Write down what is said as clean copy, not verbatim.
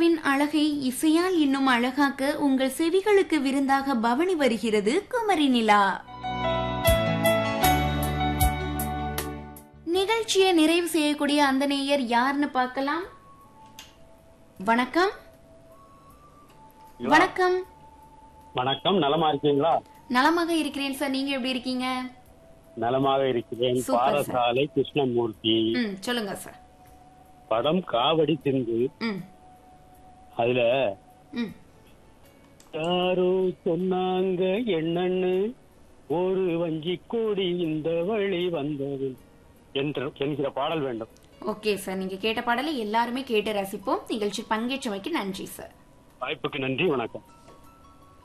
நிலாவின் அழகை இசையால் இன்னும் அழகாக்க உங்கள் செவிகளுக்கு விருந்தாக பவனி வருகிறது குமரி நிலா. நிகழ்ச்சியை நிறைவு செய்யக்கூடிய அந்த நேயர் யாருன்னு பார்க்கலாம். வணக்கம். வணக்கம். வணக்கம். நலமா இருக்கீங்களா? நலமாக இருக்கிறேன் சார், நீங்க எப்படி இருக்கீங்க? நலமாக இருக்கிறேன். பாரசாலை கிருஷ்ணமூர்த்தி. சொல்லுங்க சார். படம் காவடி சிந்து. அதுல யாரோ சொன்னாங்க என்னன்னு ஒரு வஞ்சி கோடி இந்த வழி வந்தது என்கிற பாடல் வேண்டும். ஓகே சார், நீங்க கேட்ட பாடலை எல்லாருமே கேட்டு ரசிப்போம். நிகழ்ச்சி பங்கேற்றமைக்கு நன்றி சார். வாய்ப்புக்கு நன்றி. வணக்கம்.